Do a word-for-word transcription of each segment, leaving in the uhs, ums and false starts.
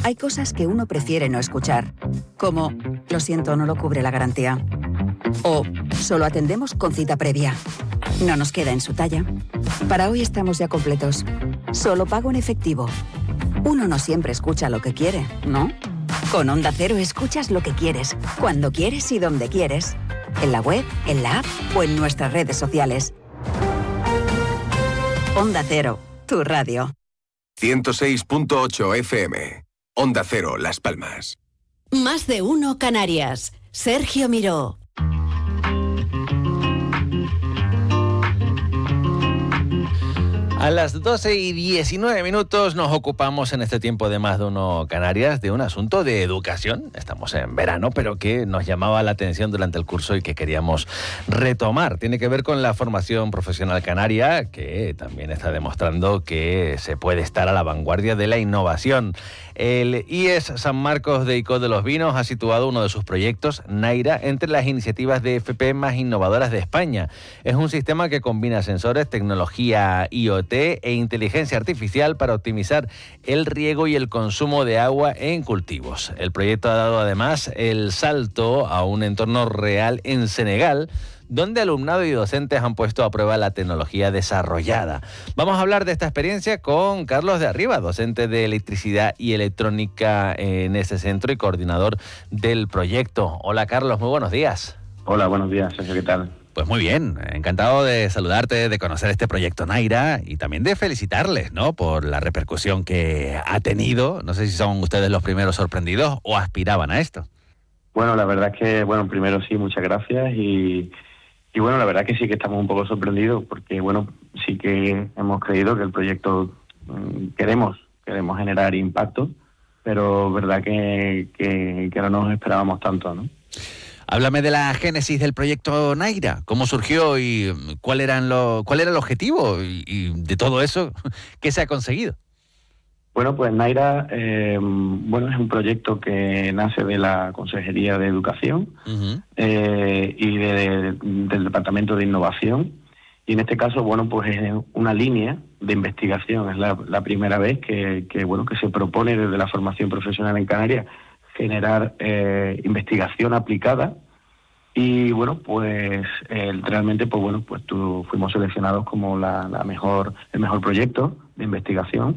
Hay cosas que uno prefiere no escuchar, como «Lo siento, no lo cubre la garantía». O «Solo atendemos con cita previa». No nos queda en su talla. Para hoy estamos ya completos. Solo pago en efectivo. Uno no siempre escucha lo que quiere, ¿no? Con Onda Cero escuchas lo que quieres, cuando quieres y donde quieres. En la web, en la app o en nuestras redes sociales. Onda Cero, tu radio. ciento seis punto ocho F M. Onda Cero, Las Palmas. Más de uno Canarias. Sergio Miró. A las doce y diecinueve minutos nos ocupamos en este tiempo de Más de uno Canarias de un asunto de educación. Estamos en verano, pero que nos llamaba la atención durante el curso y que queríamos retomar. Tiene que ver con la formación profesional canaria, que también está demostrando que se puede estar a la vanguardia de la innovación. El I E S San Marcos de Icod de los Vinos ha situado uno de sus proyectos, Naira, entre las iniciativas de F P más innovadoras de España. Es un sistema que combina sensores, tecnología I O T e inteligencia artificial para optimizar el riego y el consumo de agua en cultivos. El proyecto ha dado además el salto a un entorno real en Senegal, donde alumnado y docentes han puesto a prueba la tecnología desarrollada. Vamos a hablar de esta experiencia con Carlos de Arriba, docente de electricidad y electrónica en ese centro y coordinador del proyecto. Hola Carlos, muy buenos días. Hola, buenos días, Sergio, ¿qué tal? Pues muy bien, encantado de saludarte, de conocer este proyecto Naira y también de felicitarles, ¿no?, por la repercusión que ha tenido. No sé si son ustedes los primeros sorprendidos o aspiraban a esto. Bueno, la verdad es que, bueno, primero sí, muchas gracias y, y bueno, la verdad que sí que estamos un poco sorprendidos porque, bueno, sí que hemos creído que el proyecto mmm, queremos, queremos generar impacto, pero verdad que, que, que no nos esperábamos tanto, ¿no? Háblame de la génesis del proyecto Naira, cómo surgió y cuál, eran lo, cuál era el objetivo y, y de todo eso, ¿qué se ha conseguido? Bueno, pues Naira eh, bueno, es un proyecto que nace de la Consejería de Educación uh-huh. eh, y de, de, del Departamento de Innovación. Y en este caso, bueno, pues es una línea de investigación. Es la, la primera vez que, que, bueno, que se propone desde la formación profesional en Canarias generar eh, investigación aplicada y bueno pues eh, realmente pues bueno pues tu, fuimos seleccionados como la, la mejor el mejor proyecto de investigación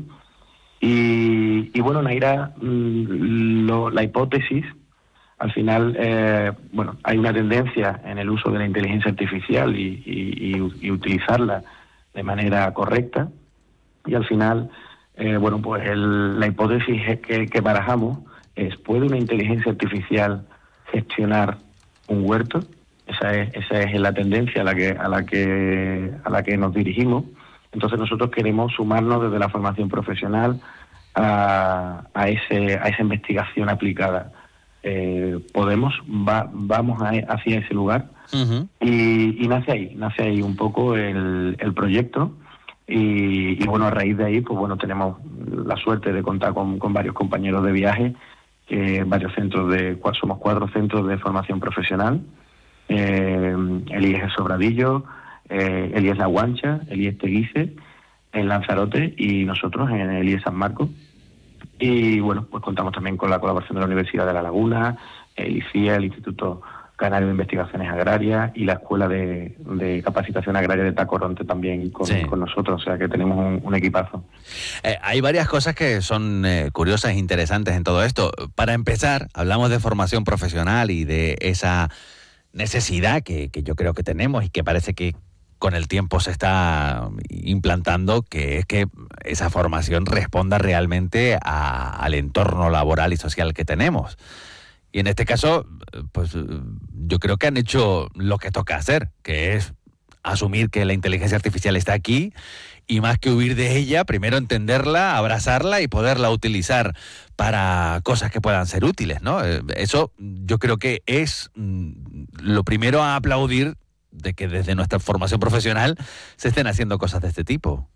y, y bueno Naira mm, lo, la hipótesis al final eh, bueno hay una tendencia en el uso de la inteligencia artificial y, y, y, y utilizarla de manera correcta y al final eh, bueno pues el, la hipótesis que, que barajamos es, ¿puede una inteligencia artificial gestionar un huerto? Esa es, esa es la tendencia a la que a la que a la que nos dirigimos. Entonces nosotros queremos sumarnos desde la formación profesional a, a ese a esa investigación aplicada. Eh, podemos va, vamos a, hacia ese lugar uh-huh. y, y nace ahí nace ahí un poco el, el proyecto. Y, y bueno, a raíz de ahí, pues bueno, tenemos la suerte de contar con, con varios compañeros de viaje, que varios centros de, somos cuatro centros de formación profesional, eh, el I E S Sobradillo, eh, el I E S La Guancha, el I E S Teguise, en Lanzarote y nosotros en el I E S San Marcos. Y bueno, pues contamos también con la colaboración de la Universidad de La Laguna, el I C I A, el Instituto Canario de Investigaciones Agrarias y la Escuela de, de Capacitación Agraria de Tacoronte también con, sí. con nosotros, o sea que tenemos un, un equipazo. Eh, hay varias cosas que son eh, curiosas e interesantes en todo esto. Para empezar, hablamos de formación profesional y de esa necesidad que, que yo creo que tenemos y que parece que con el tiempo se está implantando, que es que esa formación responda realmente a, al entorno laboral y social que tenemos. Y en este caso, pues yo creo que han hecho lo que toca hacer, que es asumir que la inteligencia artificial está aquí y más que huir de ella, primero entenderla, abrazarla y poderla utilizar para cosas que puedan ser útiles, ¿no? Eso yo creo que es lo primero a aplaudir de que desde nuestra formación profesional se estén haciendo cosas de este tipo.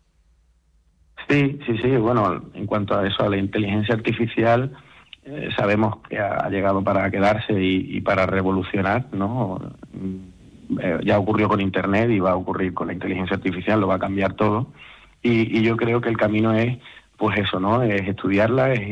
Sí, sí, sí. Bueno, en cuanto a eso, a la inteligencia artificial, eh, sabemos que ha llegado para quedarse y, y para revolucionar, ¿no? Eh, ya ocurrió con Internet y va a ocurrir con la inteligencia artificial, lo va a cambiar todo. Y, y yo creo que el camino es, pues eso, ¿no? Es estudiarla, es